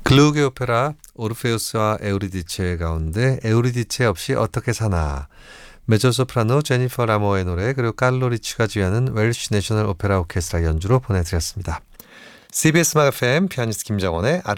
글루게 오페라 오르페우스와 에우리디체 가운데 에우리디체 없이 어떻게 사나, 메조소프라노 제니퍼 라모의 노래, 그리고 칼로 리치가 지휘하는 웰시 내셔널 오페라 오케스트라 연주로 보내드렸습니다. CBS 음악 FM 피아니스트 김정원의